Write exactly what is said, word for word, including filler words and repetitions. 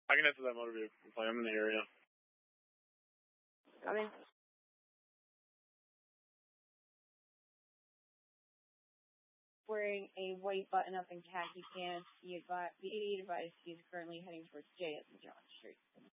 I can answer that motor vehicle complaint. I'm in the area. Coming. Wearing a white button-up and khaki pants. Be advised, be advised he is currently heading towards J at John Street.